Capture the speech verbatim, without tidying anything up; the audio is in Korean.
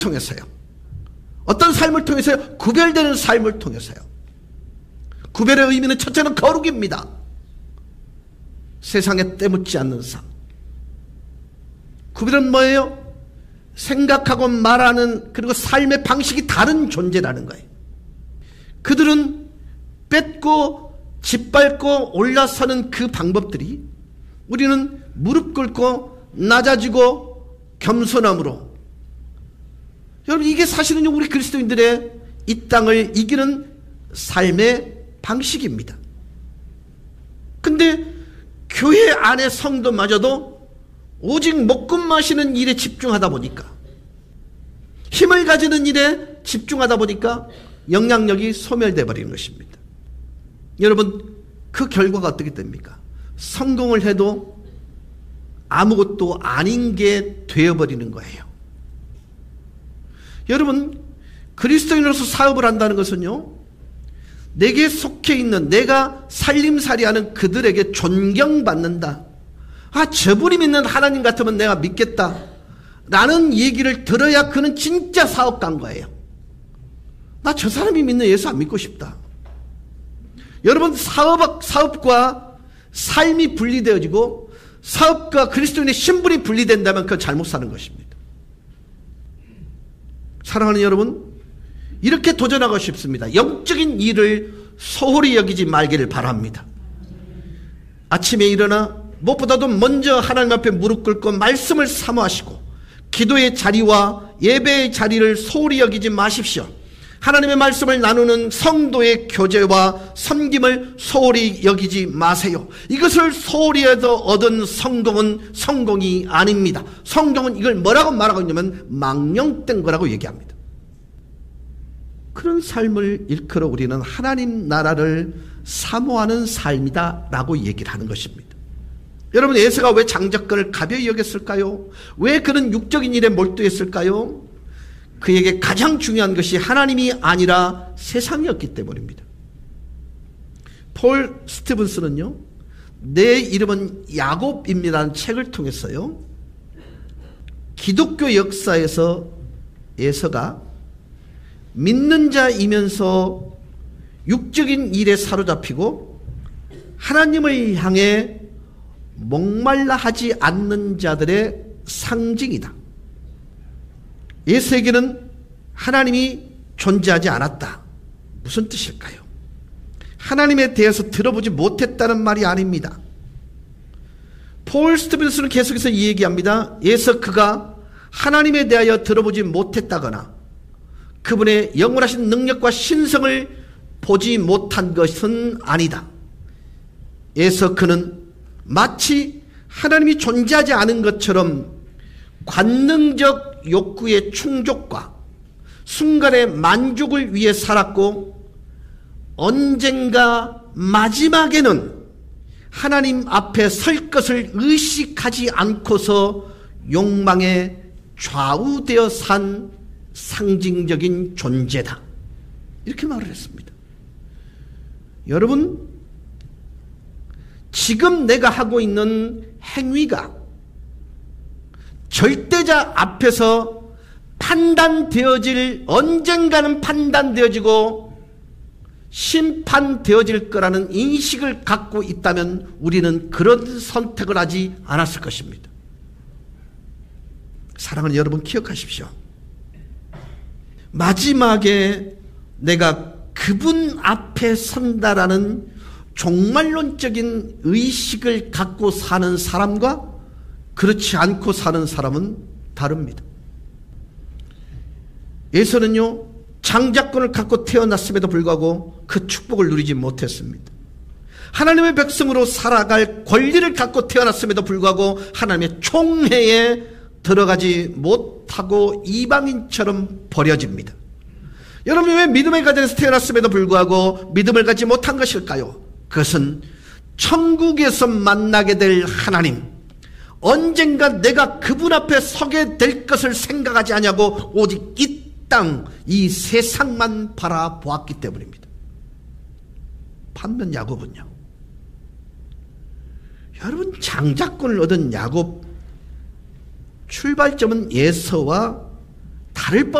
통해서요. 어떤 삶을 통해서요? 구별되는 삶을 통해서요. 구별의 의미는 첫째는 거룩입니다. 세상에 때묻지 않는 삶. 구별은 뭐예요? 생각하고 말하는 그리고 삶의 방식이 다른 존재라는 거예요. 그들은 뺏고 짓밟고 올라서는 그 방법들이 우리는 무릎 꿇고 낮아지고 겸손함으로, 여러분 이게 사실은 우리 그리스도인들의 이 땅을 이기는 삶의 방식입니다. 근데 교회 안의 성도마저도 오직 먹고 마시는 일에 집중하다 보니까, 힘을 가지는 일에 집중하다 보니까 영향력이 소멸되어 버리는 것입니다. 여러분 그 결과가 어떻게 됩니까? 성공을 해도 아무것도 아닌 게 되어버리는 거예요. 여러분 그리스도인으로서 사업을 한다는 것은요, 내게 속해 있는, 내가 살림살이하는 그들에게 존경받는다. 아, 저분이 믿는 하나님 같으면 내가 믿겠다 라는 얘기를 들어야 그는 진짜 사업가인 거예요. 나 저 사람이 믿는 예수 안 믿고 싶다. 여러분 사업, 사업과 삶이 분리되어지고 사업과 그리스도인의 신분이 분리된다면 그건 잘못 사는 것입니다. 사랑하는 여러분, 이렇게 도전하고 싶습니다. 영적인 일을 소홀히 여기지 말기를 바랍니다. 아침에 일어나 무엇보다도 먼저 하나님 앞에 무릎 꿇고 말씀을 사모하시고 기도의 자리와 예배의 자리를 소홀히 여기지 마십시오. 하나님의 말씀을 나누는 성도의 교제와 섬김을 소홀히 여기지 마세요. 이것을 소홀히 해서 얻은 성공은 성공이 아닙니다. 성경은 이걸 뭐라고 말하고 있냐면 망령된 거라고 얘기합니다. 그런 삶을 일컬어 우리는 하나님 나라를 사모하는 삶이다 라고 얘기를 하는 것입니다. 여러분 에서가 왜 장자권을 가벼이 여겼을까요? 왜 그는 육적인 일에 몰두했을까요? 그에게 가장 중요한 것이 하나님이 아니라 세상이었기 때문입니다. 폴 스티븐스는요, 내 이름은 야곱입니다라는 책을 통해서요, 기독교 역사에서 에서가 믿는 자이면서 육적인 일에 사로잡히고 하나님을 향해 목말라 하지 않는 자들의 상징이다. 에서에게는 하나님이 존재하지 않았다. 무슨 뜻일까요? 하나님에 대해서 들어보지 못했다는 말이 아닙니다. 폴 스티븐스는 계속해서 이 얘기합니다. 에서 그가 하나님에 대하여 들어보지 못했다거나 그분의 영원하신 능력과 신성을 보지 못한 것은 아니다. 에서 그는 마치 하나님이 존재하지 않은 것처럼 관능적 욕구의 충족과 순간의 만족을 위해 살았고, 언젠가 마지막에는 하나님 앞에 설 것을 의식하지 않고서 욕망에 좌우되어 산 상징적인 존재다. 이렇게 말을 했습니다. 여러분, 지금 내가 하고 있는 행위가 절대자 앞에서 판단되어질, 언젠가는 판단되어지고 심판되어질 거라는 인식을 갖고 있다면 우리는 그런 선택을 하지 않았을 것입니다. 사랑하는 여러분, 기억하십시오. 마지막에 내가 그분 앞에 선다라는 종말론적인 의식을 갖고 사는 사람과 그렇지 않고 사는 사람은 다릅니다. 에서는요, 장자권을 갖고 태어났음에도 불구하고 그 축복을 누리지 못했습니다. 하나님의 백성으로 살아갈 권리를 갖고 태어났음에도 불구하고 하나님의 총회에 들어가지 못하고 이방인처럼 버려집니다. 여러분, 왜 믿음의 가정에서 태어났음에도 불구하고 믿음을 갖지 못한 것일까요? 그것은 천국에서 만나게 될 하나님, 언젠가 내가 그분 앞에 서게 될 것을 생각하지 않냐고 오직 이 땅, 이 세상만 바라보았기 때문입니다. 반면 야곱은요, 여러분, 장자권을 얻은 야곱, 출발점은 에서와 다를 법